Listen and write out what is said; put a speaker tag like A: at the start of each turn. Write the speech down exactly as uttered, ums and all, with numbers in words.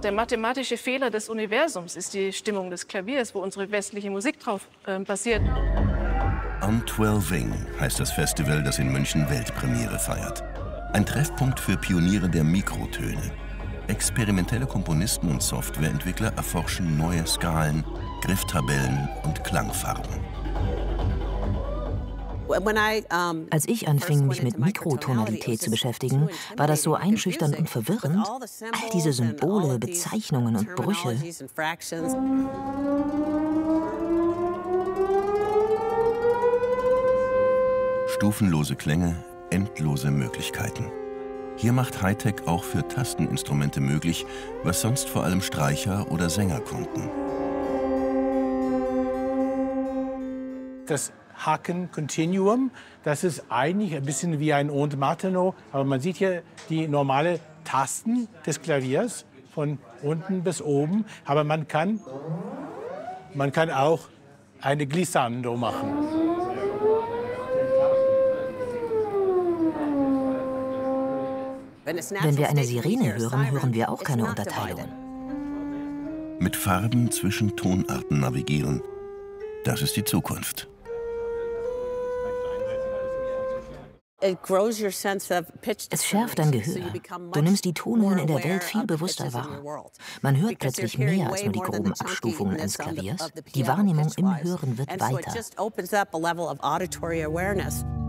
A: Der mathematische Fehler des Universums ist die Stimmung des Klaviers, wo unsere westliche Musik drauf äh, basiert.
B: Untwelving heißt das Festival, das in München Weltpremiere feiert. Ein Treffpunkt für Pioniere der Mikrotöne. Experimentelle Komponisten und Softwareentwickler erforschen neue Skalen, Grifftabellen und Klangfarben.
C: Als ich anfing, mich mit Mikrotonalität zu beschäftigen, war das so einschüchternd und verwirrend. All diese Symbole, Bezeichnungen und Brüche.
B: Stufenlose Klänge, endlose Möglichkeiten. Hier macht Hightech auch für Tasteninstrumente möglich, was sonst vor allem Streicher oder Sänger konnten.
D: Das Haken-Continuum, das ist eigentlich ein bisschen wie ein Onde Martenot, aber man sieht hier die normale Tasten des Klaviers von unten bis oben, aber man kann, man kann auch eine Glissando machen.
C: Wenn wir eine Sirene hören, hören wir auch keine Unterteilung.
B: Mit Farben zwischen Tonarten navigieren, das ist die Zukunft.
C: Es schärft dein Gehör. Du nimmst die Tonhöhen in der Welt viel bewusster wahr. Man hört plötzlich mehr als nur die groben Abstufungen eines Klaviers. Die Wahrnehmung im Hören wird weiter.